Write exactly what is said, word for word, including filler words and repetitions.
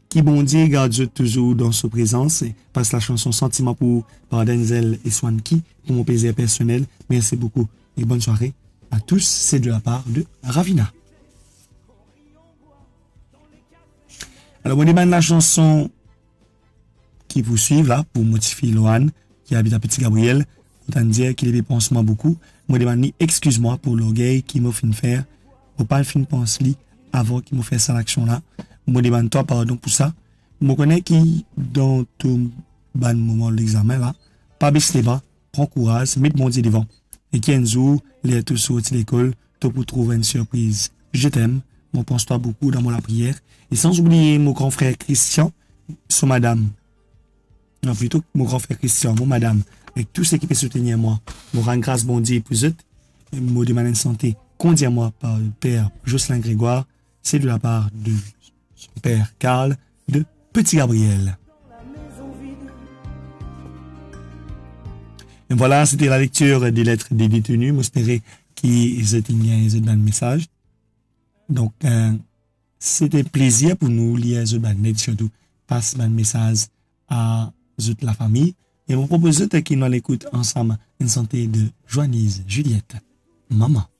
Qui bon Dieu garde Dieu toujours dans sa présence. Et passe la chanson Sentiment pour par Denzel et Swanky pour mon plaisir personnel. Merci beaucoup et bonne soirée à tous. C'est de la part de Ravina. Alors, on demande la chanson qui vous suivent là pour motiver Lohan qui habite à Petit Gabriel. Autant dire qu'il est pensement beaucoup. Moi demande excuse-moi pour l'orgueil qui m'a fait faire. Pour pas le fin pense li avant qu'il m'a fait cette action là. Moi demande toi pardon pour ça. Moi connais qui dans tout ban moment de l'examen là, pas baisser les bras, prends courage, mets mon Dieu devant. Et qui un jour, les tous sortis de l'école, toi pour trouver une surprise. Je t'aime, moi pense toi beaucoup dans mon la prière. Et sans oublier mon grand frère Christian, son madame. Non, plutôt mon grand frère Christian, mon madame, avec tout ce qui peut soutenir moi. Mon rend grâce bon Dieu pour eux. Mot de malin santé, conduit à moi par le père Jocelyn Grégoire. C'est de la part de son père Karl de Petit Gabriel. Et voilà, c'était la lecture des lettres des détenus. J'espère qu'ils étaient bien dans le message. Donc, euh, c'était plaisir pour nous lire ce bannet, surtout passe le message à toute la famille. Et on propose qu'ils nous l'écoute ensemble une santé de Joannise Juliette, maman.